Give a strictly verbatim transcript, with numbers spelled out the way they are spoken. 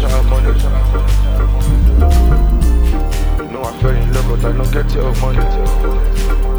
your money. No, I fell in love, but I don't get your money.